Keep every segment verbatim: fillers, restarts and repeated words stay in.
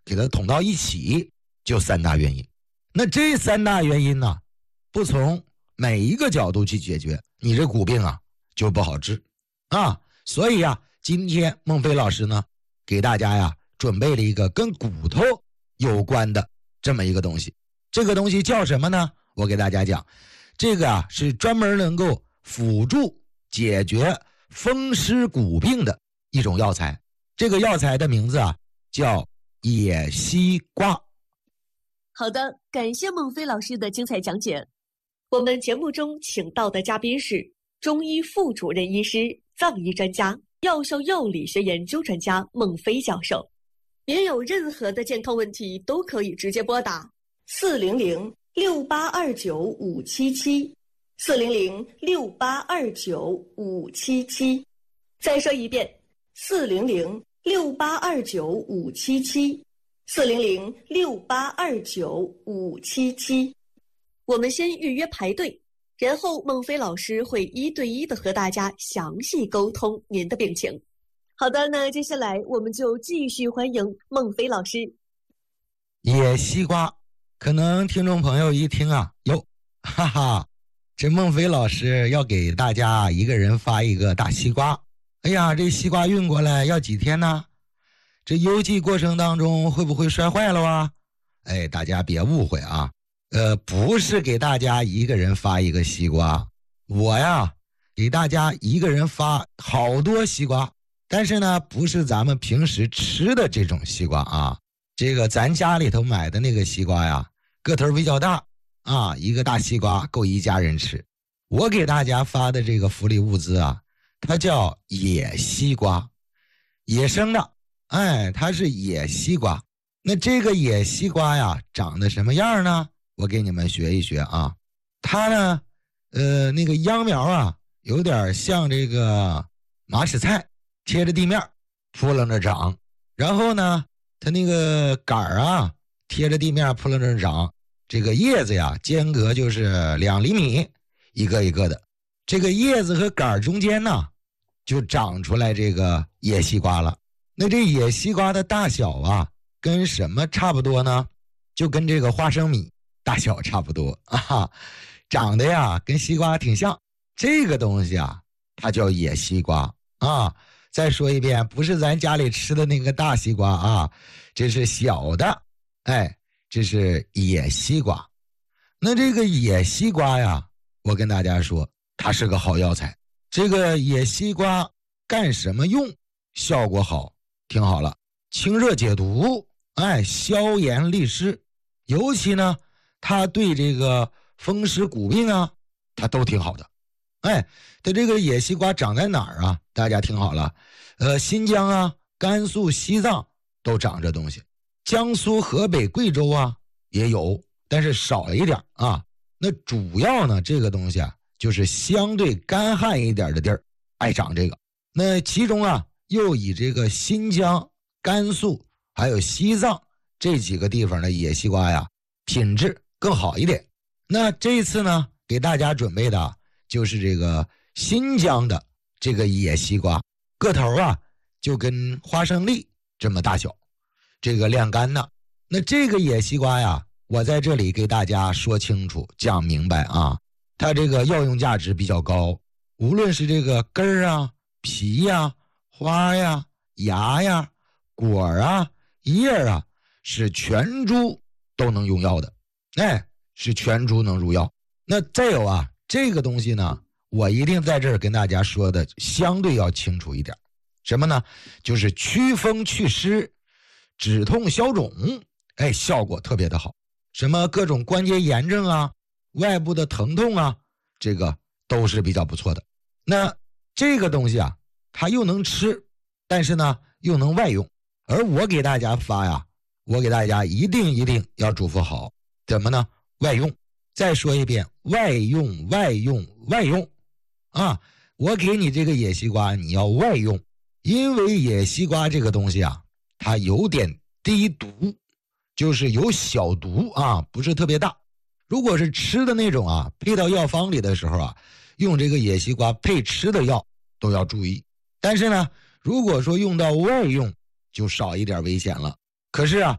给它统到一起，就三大原因。那这三大原因呢，不从每一个角度去解决，你这骨病啊就不好治啊。所以啊，今天孟非老师呢给大家呀准备了一个跟骨头有关的这么一个东西。这个东西叫什么呢？我给大家讲，这个啊是专门能够辅助解决风湿骨病的一种药材。这个药材的名字啊叫野西瓜。 好的，感谢孟非老师的精彩讲解。我们节目中请到的嘉宾是中医副主任医师、藏医专家、药效药理学研究专家孟非教授。您有任何的健康问题都可以直接拨打四零零六八二九五七七，四零零六八二九五七七。再说一遍，四零零六八二九五七七，四零零六八二九五七七。我们先预约排队，然后孟非老师会一对一的和大家详细沟通您的病情。好的，那接下来我们就继续欢迎孟非老师。 野西瓜，可能听众朋友一听啊，哟，哈哈，这孟非老师要给大家一个人发一个大西瓜。哎呀，这西瓜运过来要几天呢？这邮寄过程当中会不会摔坏了啊？哎，大家别误会啊，呃，不是给大家一个人发一个西瓜，我呀给大家一个人发好多西瓜，但是呢，不是咱们平时吃的这种西瓜啊，这个咱家里头买的那个西瓜呀，个头比较大啊，一个大西瓜够一家人吃。我给大家发的这个福利物资啊，它叫野西瓜，野生的，哎，它是野西瓜。那这个野西瓜呀，长得什么样呢？我给你们学一学啊。它呢，呃，那个秧苗啊，有点像这个马齿菜，贴着地面扑棱着长。然后呢，它那个杆儿啊，贴着地面扑棱着长。这个叶子呀，间隔就是两厘米，一个一个的。这个叶子和杆儿中间呢，就长出来这个野西瓜了。那这野西瓜的大小啊，跟什么差不多呢？就跟这个花生米大小差不多啊，长得呀跟西瓜挺像。这个东西啊，它叫野西瓜啊。再说一遍，不是咱家里吃的那个大西瓜啊，这是小的，哎，这是野西瓜。那这个野西瓜呀，我跟大家说，它是个好药材。这个野西瓜干什么用？效果好，听好了，清热解毒，哎，消炎利湿，尤其呢，它对这个风湿骨病啊，它都挺好的。哎，它这个野西瓜长在哪儿啊？大家听好了，呃，新疆啊、甘肃、西藏都长这东西，江苏、河北、贵州啊也有，但是少一点啊。那主要呢，这个东西啊，就是相对干旱一点的地儿爱长这个。那其中啊，又以这个新疆、甘肃还有西藏这几个地方的野西瓜呀，品质更好一点。那这次呢，给大家准备的就是这个新疆的这个野西瓜，个头啊就跟花生粒这么大小，这个晾干的。那这个野西瓜呀，我在这里给大家说清楚讲明白啊，它这个药用价值比较高，无论是这个根儿啊、皮呀、花呀、芽呀、果啊、叶啊，是全株都能用药的，哎，是全株能入药。那再有啊，这个东西呢，我一定在这儿跟大家说的相对要清楚一点。什么呢？就是祛风祛湿、止痛消肿，哎，效果特别的好。什么各种关节炎症啊、外部的疼痛啊，这个都是比较不错的。那这个东西啊，它又能吃，但是呢又能外用。而我给大家发呀，我给大家一定一定要嘱咐好，怎么呢？外用。再说一遍，外用外用外用啊！我给你这个野西瓜，你要外用，因为野西瓜这个东西啊，它有点低毒，就是有小毒啊，不是特别大。如果是吃的那种啊，配到药方里的时候啊，用这个野西瓜配吃的药都要注意。但是呢，如果说用到外用，就少一点危险了。可是啊，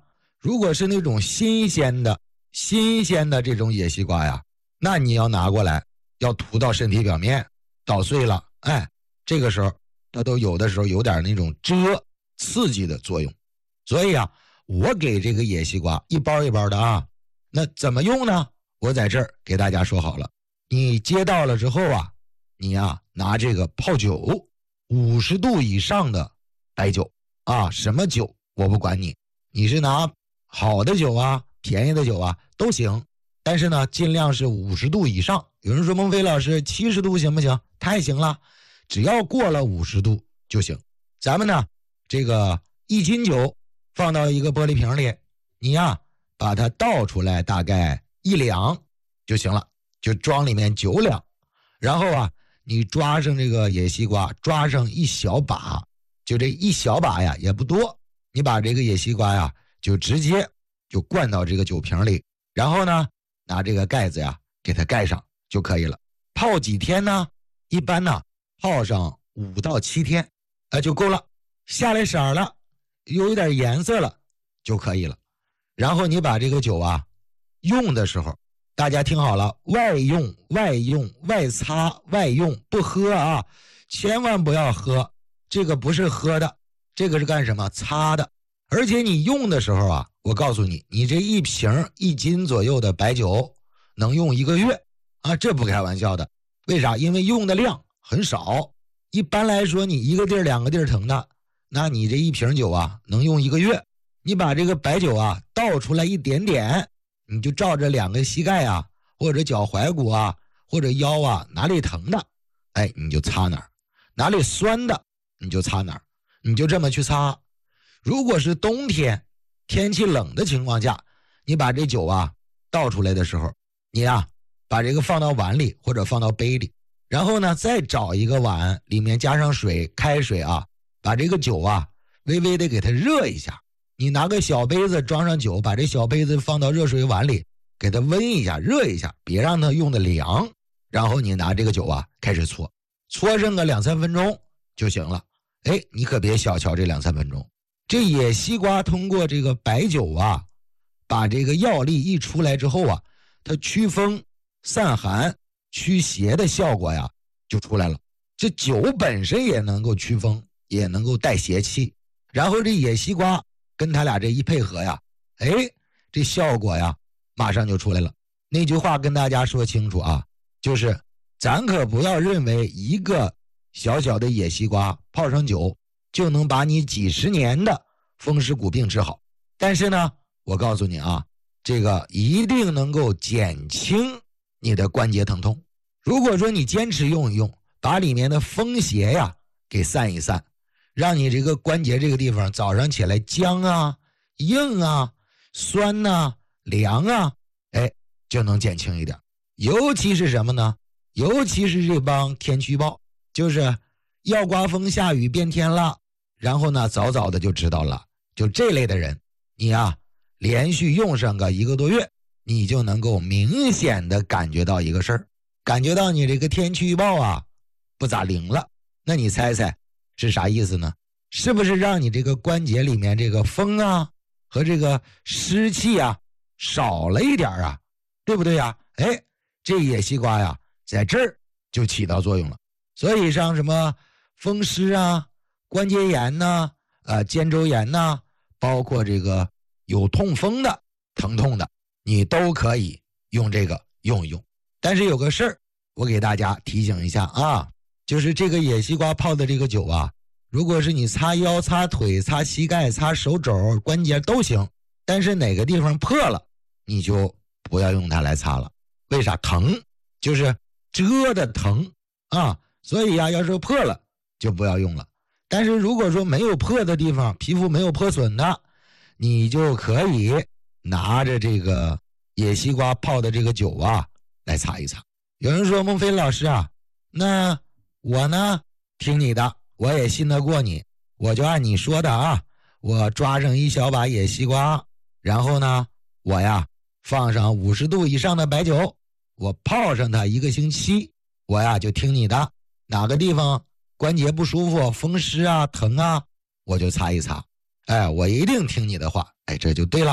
如果是那种新鲜的新鲜的这种野西瓜呀，那你要拿过来，要涂到身体表面，捣碎了，哎，这个时候它都有的时候有点那种遮刺激的作用。所以啊，我给这个野西瓜一包一包的啊，那怎么用呢？我在这儿给大家说好了，你接到了之后啊，你呀拿这个泡酒，五十度以上的白酒啊，什么酒我不管你，你是拿好的酒啊，便宜的酒啊都行，但是呢，尽量是五十度以上。有人说孟非老师七十度行不行？太行了，只要过了五十度就行。咱们呢，这个一斤酒放到一个玻璃瓶里，你呀把它倒出来大概一两就行了，就装里面九两。然后啊，你抓上这个野西瓜，抓上一小把，就这一小把呀，也不多。你把这个野西瓜呀，就直接就灌到这个酒瓶里，然后呢，拿这个盖子呀给它盖上就可以了。泡几天呢？一般呢，泡上五到七天，呃就够了。下来色了，有一点颜色了就可以了。然后你把这个酒啊，用的时候，大家听好了，外用外用外擦外用，不喝啊，千万不要喝，这个不是喝的，这个是干什么？擦的。而且你用的时候啊，我告诉你，你这一瓶一斤左右的白酒能用一个月啊，这不开玩笑的。为啥？因为用的量很少，一般来说你一个地儿两个地儿腾的，那你这一瓶酒啊能用一个月。你把这个白酒啊倒出来一点点，你就照着两个膝盖啊，或者脚踝骨啊，或者腰啊，哪里疼的，哎，你就擦哪儿；哪里酸的，你就擦哪儿，你就这么去擦。如果是冬天天气冷的情况下，你把这酒啊倒出来的时候，你啊把这个放到碗里或者放到杯里，然后呢再找一个碗，里面加上水，开水啊，把这个酒啊微微的给它热一下。你拿个小杯子装上酒，把这小杯子放到热水碗里，给它温一下，热一下，别让它用的凉。然后你拿这个酒啊开始搓，搓上个两三分钟就行了。哎，你可别小瞧这两三分钟。这野西瓜通过这个白酒啊，把这个药力一出来之后啊，它驱风散寒驱邪的效果呀就出来了。这酒本身也能够驱风，也能够带邪气，然后这野西瓜跟他俩这一配合呀，哎，这效果呀马上就出来了。那句话跟大家说清楚啊，就是咱可不要认为一个小小的野西瓜泡上酒就能把你几十年的风湿骨病治好。但是呢，我告诉你啊，这个一定能够减轻你的关节疼痛。如果说你坚持用一用，把里面的风邪呀给散一散，让你这个关节这个地方早上起来僵啊、硬啊、酸啊、凉啊，哎，就能减轻一点。尤其是什么呢？尤其是这帮天气预报，就是要刮风下雨变天了，然后呢早早的就知道了。就这类的人，你啊连续用上个一个多月，你就能够明显的感觉到一个事儿，感觉到你这个天气预报啊不咋灵了。那你猜猜是啥意思呢？是不是让你这个关节里面这个风啊和这个湿气啊少了一点啊，对不对呀？哎，这野西瓜呀在这儿就起到作用了。所以像什么风湿啊、关节炎呐、啊、呃、肩周炎呐、啊，包括这个有痛风的、疼痛的，你都可以用这个用一用。但是有个事儿我给大家提醒一下啊，就是这个野西瓜泡的这个酒啊，如果是你擦腰、擦腿、擦膝盖、擦手肘、关节都行，但是哪个地方破了你就不要用它来擦了。为啥？疼，就是遮的疼啊，所以呀、啊，要是破了就不要用了。但是如果说没有破的地方，皮肤没有破损的，你就可以拿着这个野西瓜泡的这个酒啊来擦一擦。有人说孟非老师啊，那我呢听你的，我也信得过你，我就按你说的啊，我抓上一小把野西瓜，然后呢我呀放上五十度以上的白酒，我泡上它一个星期，我呀就听你的，哪个地方关节不舒服、风湿啊、疼啊，我就擦一擦。哎，我一定听你的话，哎，这就对了。